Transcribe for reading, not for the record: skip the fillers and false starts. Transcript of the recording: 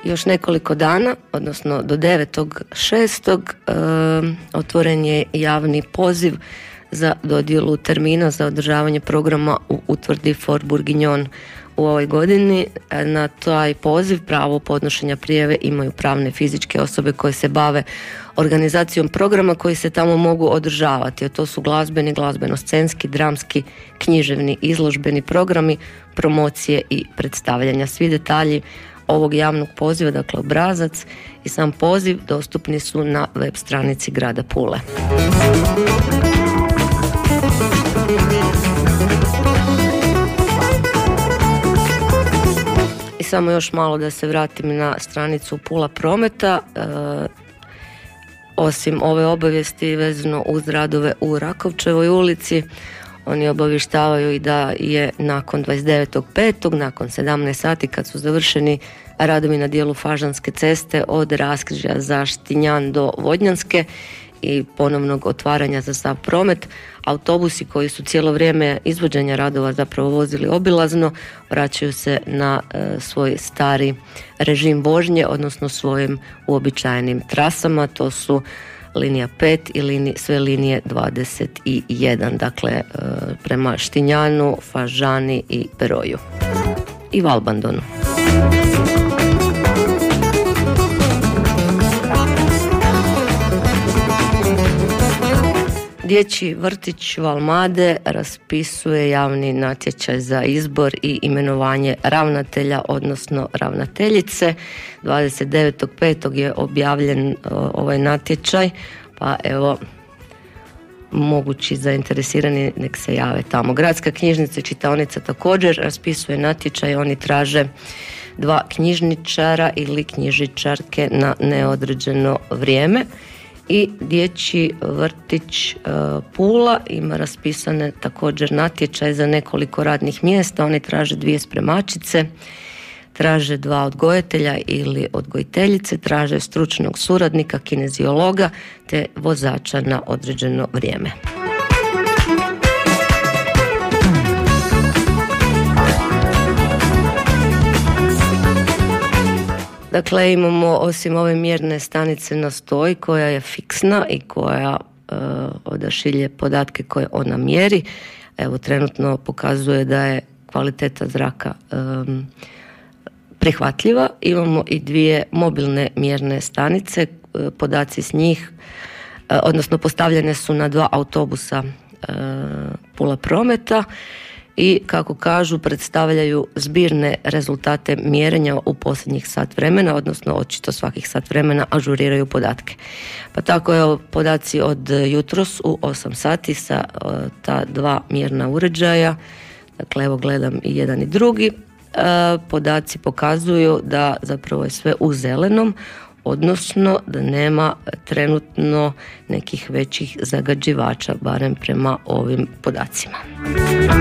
još nekoliko dana, odnosno do 9.6. otvoren je javni poziv za dodjelu termina za održavanje programa u utvrdi Fort Bourguignon u ovoj godini. Na taj poziv pravo podnošenja prijave imaju pravne i fizičke osobe koje se bave organizacijom programa koji se tamo mogu održavati. A to su glazbeni, glazbeno-scenski, dramski, književni, izložbeni programi, promocije i predstavljanja. Svi detalji ovog javnog poziva, dakle obrazac i sam poziv, dostupni su na web stranici grada Pule. I samo još malo da se vratim na stranicu Pula Prometa. Osim ove obavijesti vezano uz radove u Rakovčevoj ulici, oni obavještavaju i da je nakon 29.5. nakon 17 sati kad su završeni radovi na dijelu Fažanske ceste od raskrižja za Štinjan do Vodnjanske i ponovnog otvaranja za sav promet, autobusi koji su cijelo vrijeme izvođenja radova zapravo vozili obilazno vraćaju se na svoj stari režim vožnje, odnosno svojim uobičajenim trasama. To su linija 5 i sve linije 21, dakle prema Štinjanu, Fažani i Peroju i Valbandonu. Dječji vrtić Valmade raspisuje javni natječaj za izbor i imenovanje ravnatelja, odnosno ravnateljice. 29.5. je objavljen ovaj natječaj, pa evo, mogući zainteresirani nek se jave tamo. Gradska knjižnica i čitaonica također raspisuje natječaj, oni traže 2 knjižničara ili knjižničarke na neodređeno vrijeme. I dječji vrtić Pula ima raspisane također natječaj za nekoliko radnih mjesta. Oni traže 2 spremačice, traže 2 odgojitelja ili odgojiteljice, traže stručnog suradnika, kineziologa te vozača na određeno vrijeme. Dakle, imamo osim ove mjerne stanice na stoji koja je fiksna i koja odašilje podatke koje ona mjeri. Evo, trenutno pokazuje da je kvaliteta zraka prihvatljiva. Imamo i 2 mobilne mjerne stanice, podaci s njih, odnosno postavljene su na 2 autobusa Pula Prometa i kako kažu predstavljaju zbirne rezultate mjerenja u posljednjih sat vremena, odnosno očito svakih sat vremena ažuriraju podatke. Pa tako je podaci od jutros u 8 sati sa ta 2 mjerna uređaja, dakle evo gledam i jedan i drugi, podaci pokazuju da zapravo je sve u zelenom, odnosno da nema trenutno nekih većih zagađivača, barem prema ovim podacima.